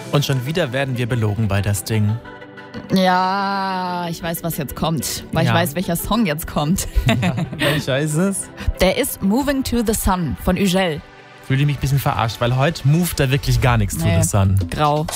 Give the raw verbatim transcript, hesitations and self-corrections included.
Und schon wieder werden wir belogen bei das Ding. Ja, ich weiß, was jetzt kommt, weil Ja. ich weiß, welcher Song jetzt kommt. Ja, welcher ist es? Der ist Moving to the Sun von Ugel. Fühle ich mich ein bisschen verarscht, weil heute moved da wirklich gar nichts Nee. zu The Sun. Grau.